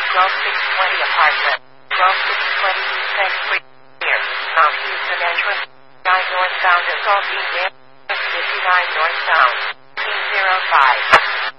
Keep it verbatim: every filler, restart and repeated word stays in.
twelve six twenty apartment. twelve six twenty East Tenth Street. Here. Mount Houston entrance. nine northbound at Saltine.